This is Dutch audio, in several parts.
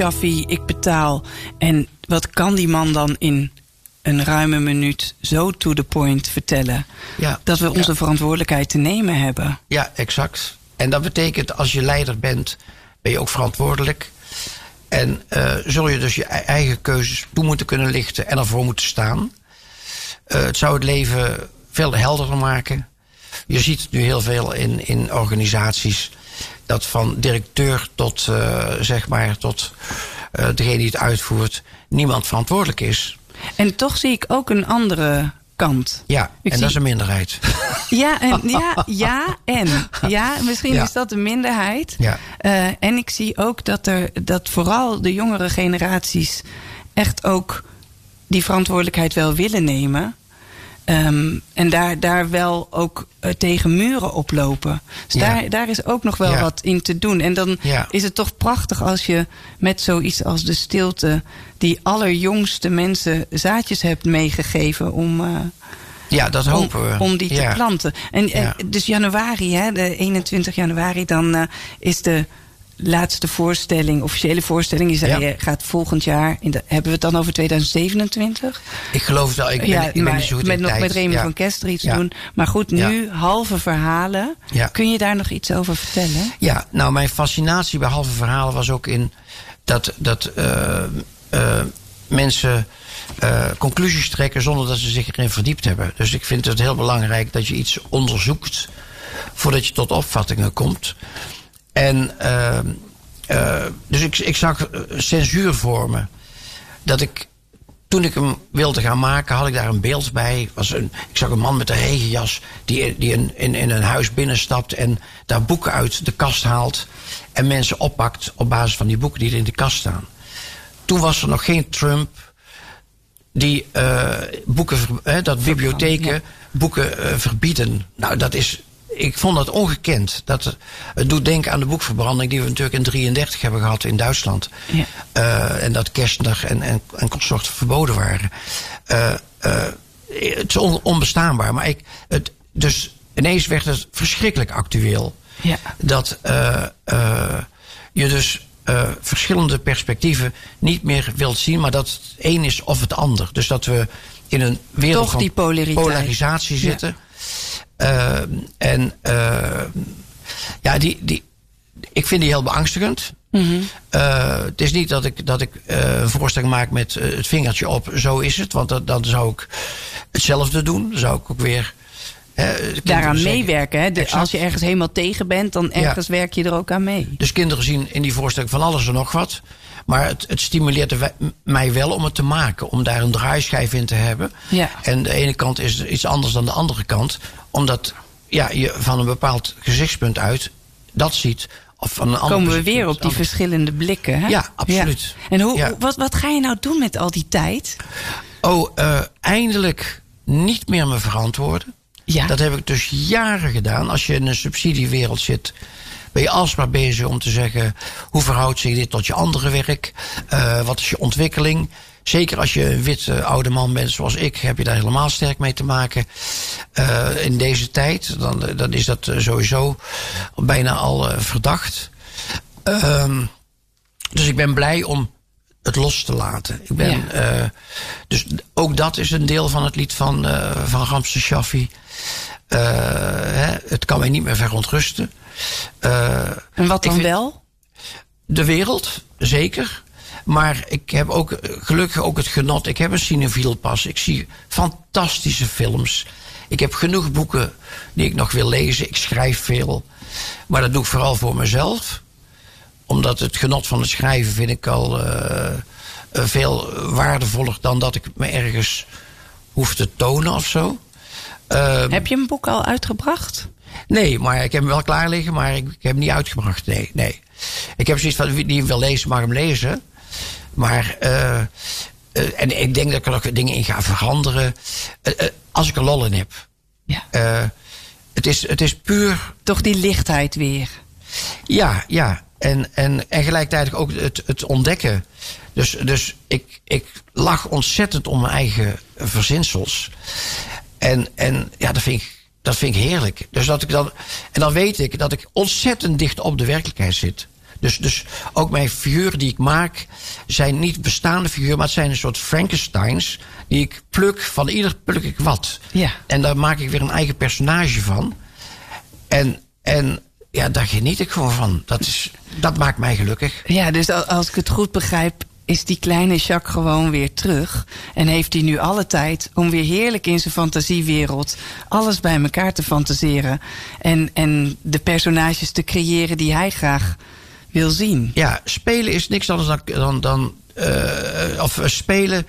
Shaffi, ik betaal. En wat kan die man dan in een ruime minuut zo to the point vertellen? Ja, dat we onze verantwoordelijkheid te nemen hebben. Ja, exact. En dat betekent, als je leider bent, ben je ook verantwoordelijk. En zul je dus je eigen keuzes toe moeten kunnen lichten en ervoor moeten staan. Het zou het leven veel helderder maken. Je ziet het nu heel veel in organisaties, dat van directeur tot, tot degene die het uitvoert, niemand verantwoordelijk is. En toch zie ik ook een andere kant. Ja, dat is een minderheid. Misschien is dat een minderheid. Ja. En ik zie ook dat vooral de jongere generaties echt ook die verantwoordelijkheid wel willen nemen. En daar wel ook tegen muren oplopen. Dus daar is ook nog wel wat in te doen. En dan is het toch prachtig als je met zoiets als de stilte die allerjongste mensen zaadjes hebt meegegeven om dat hopen we. Om die te planten. En dus januari, de 21 januari, dan is de laatste voorstelling, officiële voorstelling. Je zei, je gaat volgend jaar, hebben we het dan over 2027? Ik geloof het wel. Ik ben niet zo goed in nog tijd. Met Remy van Kester iets doen. Maar goed, nu halve verhalen. Ja. Kun je daar nog iets over vertellen? Ja, nou, mijn fascinatie bij halve verhalen was ook in dat mensen conclusies trekken zonder dat ze zich erin verdiept hebben. Dus ik vind het heel belangrijk dat je iets onderzoekt voordat je tot opvattingen komt. En dus ik zag censuur voor me. Dat toen ik hem wilde gaan maken, had ik daar een beeld bij. Ik zag een man met een regenjas die in een huis binnenstapt en daar boeken uit de kast haalt en mensen oppakt op basis van die boeken die er in de kast staan. Toen was er nog geen Trump die bibliotheken boeken verbieden. Nou, ik vond dat ongekend. Het doet denken aan de boekverbranding die we natuurlijk in 1933 hebben gehad in Duitsland. Ja. En dat Kerstner en consorten verboden waren. Het is onbestaanbaar. Maar dus ineens werd het verschrikkelijk actueel. Ja. Dat je dus verschillende perspectieven niet meer wilt zien, maar dat het een is of het ander. Dus dat we in een wereld toch die van polarisatie zitten. Ja. Ik vind die heel beangstigend. Mm-hmm. Het is niet dat ik een voorstelling maak met het vingertje op, zo is het. Want dan zou ik hetzelfde doen. Dan zou ik ook weer daaraan meewerken. Hè? Als je ergens helemaal tegen bent, dan ergens werk je er ook aan mee. Dus kinderen zien in die voorstelling van alles en nog wat. Maar het stimuleert mij wel om het te maken. Om daar een draaischijf in te hebben. Ja. En de ene kant is iets anders dan de andere kant. Omdat je van een bepaald gezichtspunt uit dat ziet. Of van een ander komen we weer op die verschillende blikken. Hè? Ja, absoluut. Ja. En wat ga je nou doen met al die tijd? Eindelijk niet meer me verantwoorden. Ja. Dat heb ik dus jaren gedaan. Als je in een subsidiewereld zit, ben je alsmaar bezig om te zeggen, hoe verhoudt zich dit tot je andere werk? Wat is je ontwikkeling? Zeker als je een witte oude man bent zoals ik, heb je daar helemaal sterk mee te maken. In deze tijd, dan is dat sowieso bijna al verdacht. Dus ik ben blij om het los te laten. Dus ook dat is een deel van het lied van Ramses Shaffi. Het kan mij niet meer verontrusten. En wat dan wel? De wereld, zeker. Maar ik heb ook gelukkig ook het genot. Ik heb een cinefiel pas. Ik zie fantastische films. Ik heb genoeg boeken die ik nog wil lezen. Ik schrijf veel. Maar dat doe ik vooral voor mezelf. Omdat het genot van het schrijven vind ik al veel waardevoller dan dat ik me ergens hoef te tonen of zo. Heb je een boek al uitgebracht? Nee, maar ik heb hem wel klaar liggen, maar ik heb hem niet uitgebracht. Nee. Ik heb zoiets van, wie hem wil lezen, mag hem lezen. Maar, en ik denk dat ik er nog dingen in ga veranderen. Als ik er lol in heb. Ja. Het is puur... Toch die lichtheid weer. Ja. En gelijktijdig ook het ontdekken. Dus ik lach ontzettend om mijn eigen verzinsels. En dat vind ik heerlijk. Dus en dan weet ik dat ik ontzettend dicht op de werkelijkheid zit. Dus ook mijn figuren die ik maak zijn niet bestaande figuren, maar het zijn een soort Frankensteins die ik pluk. Van ieder pluk ik wat. Ja. En daar maak ik weer een eigen personage van. En ja, daar geniet ik gewoon van. Dat maakt mij gelukkig. Ja, dus als ik het goed begrijp, is die kleine Jacques gewoon weer terug. En heeft hij nu alle tijd om weer heerlijk in zijn fantasiewereld alles bij elkaar te fantaseren. En de personages te creëren die hij graag wil zien. Ja, spelen is niks anders dan spelen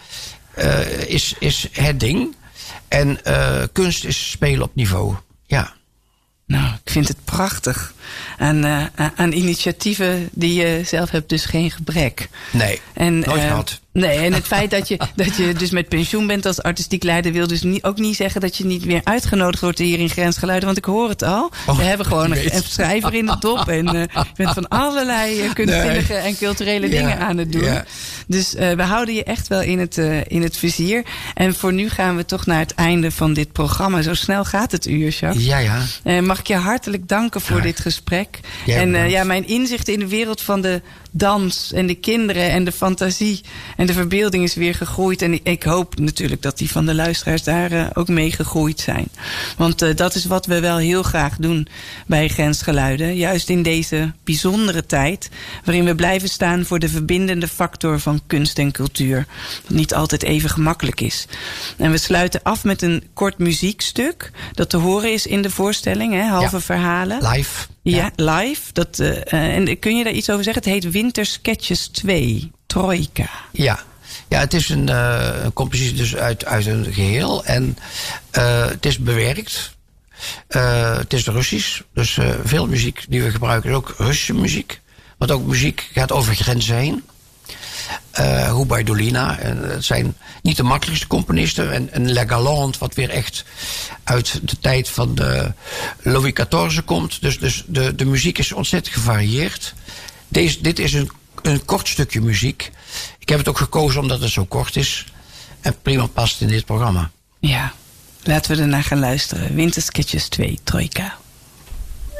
is het ding. En kunst is spelen op niveau. Ja. Nou, ik vind het prachtig. Aan initiatieven die je zelf hebt, dus geen gebrek. Nee, nooit gehad. Nee, en het feit dat je dus met pensioen bent als artistiek leider wil dus ook niet zeggen dat je niet meer uitgenodigd wordt hier in Grensgeluiden. Want ik hoor het al. We hebben gewoon een schrijver in de dop. En je bent van allerlei kunstzinnige en culturele dingen aan het doen. Ja. Dus we houden je echt wel in het vizier. En voor nu gaan we toch naar het einde van dit programma. Zo snel gaat het uur, Jacques. Ja. Mag ik je hartelijk danken voor dit gesprek. En mijn inzichten in de wereld van de dans en de kinderen en de fantasie en de verbeelding is weer gegroeid. En ik hoop natuurlijk dat die van de luisteraars daar ook mee gegroeid zijn. Want dat is wat we wel heel graag doen bij Grensgeluiden. Juist in deze bijzondere tijd waarin we blijven staan voor de verbindende factor van kunst en cultuur. Wat niet altijd even gemakkelijk is. En we sluiten af met een kort muziekstuk dat te horen is in de voorstelling. Halve verhalen. Live. Ja, live. En kun je daar iets over zeggen? Het heet Wintersketches 2, Trojka. Ja, het is een compositie dus uit een geheel. En het is bewerkt. Het is Russisch. Dus veel muziek die we gebruiken is ook Russische muziek. Want ook muziek gaat over grenzen heen. Hubaydulina. Het zijn niet de makkelijkste componisten. En La Galante, wat weer echt uit de tijd van de Louis XIV komt. Dus de muziek is ontzettend gevarieerd. Dit is een kort stukje muziek. Ik heb het ook gekozen omdat het zo kort is. En prima past in dit programma. Ja, laten we ernaar gaan luisteren. Wintersketches 2, Trojka.